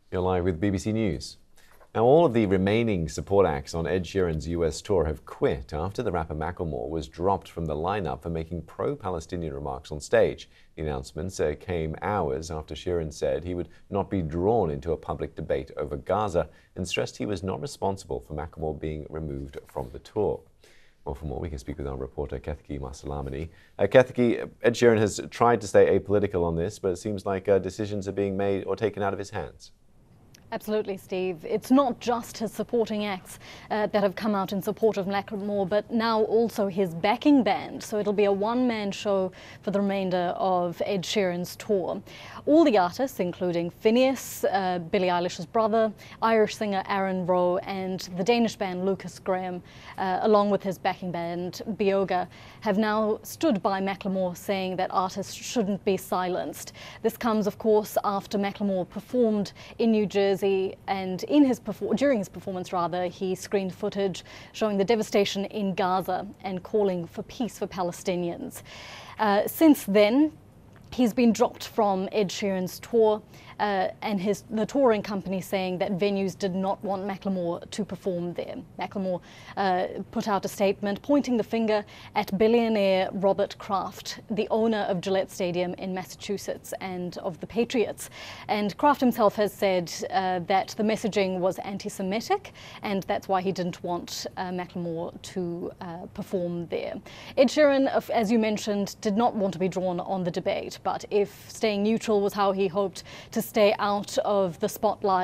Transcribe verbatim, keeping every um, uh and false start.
You're live with B B C News. Now, all of the remaining support acts on Ed Sheeran's U S tour have quit after the rapper Macklemore was dropped from the lineup for making pro-Palestinian remarks on stage. The announcements uh, came hours after Sheeran said he would not be drawn into a public debate over Gaza and stressed he was not responsible for Macklemore being removed from the tour. Well, for more, we can speak with our reporter, Kethuki Masalamani. Uh, Kethuki, Ed Sheeran has tried to stay apolitical on this, but it seems like uh, decisions are being made or taken out of his hands. Absolutely, Steve. It's not just his supporting acts uh, that have come out in support of Macklemore, but now also his backing band. So it'll be a one-man show for the remainder of Ed Sheeran's tour. All the artists, including Phineas, uh, Billie Eilish's brother, Irish singer Aaron Rowe, and the Danish band Lucas Graham, uh, along with his backing band Bioga, have now stood by Macklemore, saying that artists shouldn't be silenced. This comes, of course, after Macklemore performed in New Jersey. And in his during his performance, rather, he screened footage showing the devastation in Gaza and calling for peace for Palestinians. Uh, since then, he's been dropped from Ed Sheeran's tour, uh, and his the touring company saying that venues did not want Macklemore to perform there. Macklemore uh, put out a statement pointing the finger at billionaire Robert Kraft, the owner of Gillette Stadium in Massachusetts and of the Patriots. And Kraft himself has said uh, that the messaging was anti-Semitic, and that's why he didn't want uh, Macklemore to uh, perform there. Ed Sheeran, as you mentioned, did not want to be drawn on the debate, but if staying neutral was how he hoped to stay out of the spotlight,